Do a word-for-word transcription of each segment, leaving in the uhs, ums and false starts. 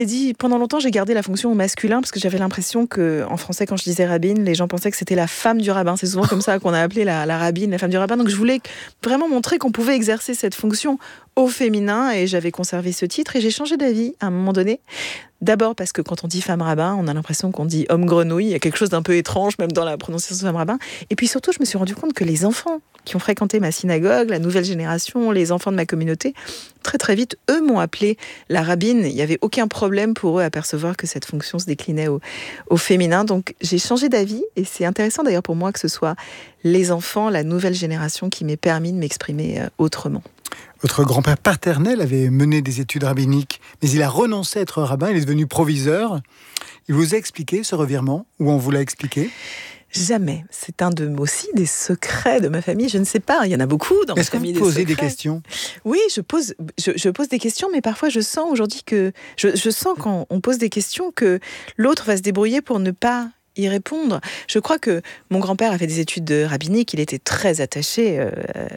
J'ai dit, pendant longtemps, j'ai gardé la fonction au masculin parce que j'avais l'impression que, en français, quand je disais rabbine, les gens pensaient que c'était la femme du rabbin. C'est souvent comme ça qu'on a appelé la, la rabbine, la femme du rabbin. Donc je voulais vraiment montrer qu'on pouvait exercer cette fonction au féminin et j'avais conservé ce titre et j'ai changé d'avis à un moment donné. D'abord parce que quand on dit femme rabbin, on a l'impression qu'on dit homme grenouille. Il y a quelque chose d'un peu étrange, même dans la prononciation femme rabbin. Et puis surtout, je me suis rendu compte que les enfants qui ont fréquenté ma synagogue, la nouvelle génération, les enfants de ma communauté, très très vite, eux m'ont appelée la rabbine. Il n'y avait aucun problème pour eux à percevoir que cette fonction se déclinait au, au féminin. Donc j'ai changé d'avis et c'est intéressant d'ailleurs pour moi que ce soit les enfants, la nouvelle génération qui m'ait permis de m'exprimer autrement. Votre grand-père paternel avait mené des études rabbiniques, mais il a renoncé à être rabbin, il est devenu proviseur. Il vous a expliqué ce revirement, ou on vous l'a expliqué ? Jamais. C'est un de aussi des secrets de ma famille. Je ne sais pas. Il y en a beaucoup dans ma famille. Est-ce que vous posez des, des questions ? Oui, je pose, je, je pose des questions, mais parfois je sens aujourd'hui que je, je sens quand on pose des questions que l'autre va se débrouiller pour ne pas y répondre. Je crois que mon grand-père a fait des études rabbiniques, il était très attaché euh,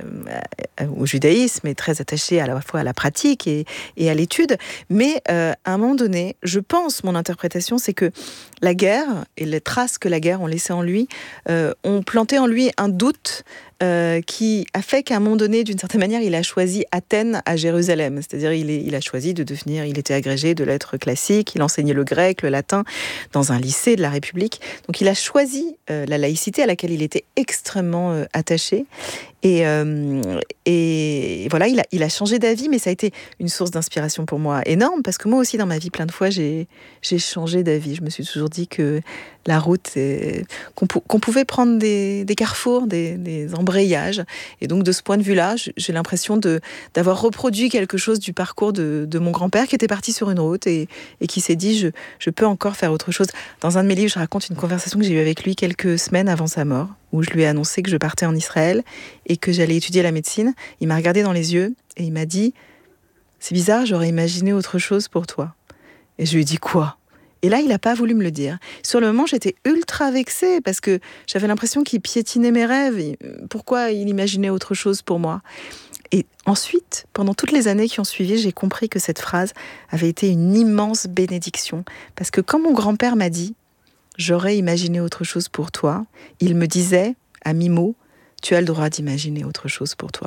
au judaïsme et très attaché à la fois à la pratique et, et à l'étude, mais euh, à un moment donné, je pense, mon interprétation, c'est que la guerre et les traces que la guerre ont laissées en lui euh, ont planté en lui un doute Euh, qui a fait qu'à un moment donné, d'une certaine manière, il a choisi Athènes à Jérusalem. C'est-à-dire, il, est, il a choisi de devenir, il était agrégé de lettres classiques, il enseignait le grec, le latin, dans un lycée de la République. Donc, il a choisi euh, la laïcité à laquelle il était extrêmement euh, attaché. Et, euh, et voilà, il a, il a changé d'avis, mais ça a été une source d'inspiration pour moi énorme, parce que moi aussi, dans ma vie, plein de fois, j'ai, j'ai changé d'avis. Je me suis toujours dit que la route, est, qu'on, qu'on pouvait prendre des, des carrefours, des, des embrayages. Et donc, de ce point de vue-là, j'ai l'impression de, d'avoir reproduit quelque chose du parcours de, de mon grand-père, qui était parti sur une route et, et qui s'est dit, je, je peux encore faire autre chose. Dans un de mes livres, je raconte une conversation que j'ai eue avec lui quelques semaines avant sa mort, où je lui ai annoncé que je partais en Israël et que j'allais étudier la médecine. Il m'a regardé dans les yeux et il m'a dit « C'est bizarre, j'aurais imaginé autre chose pour toi. » Et je lui ai dit « Quoi ?» Et là, il n'a pas voulu me le dire. Sur le moment, j'étais ultra vexée parce que j'avais l'impression qu'il piétinait mes rêves. Pourquoi il imaginait autre chose pour moi ? Et ensuite, pendant toutes les années qui ont suivi, j'ai compris que cette phrase avait été une immense bénédiction. Parce que quand mon grand-père m'a dit « J'aurais imaginé autre chose pour toi », il me disait, à mi-mot, « Tu as le droit d'imaginer autre chose pour toi. »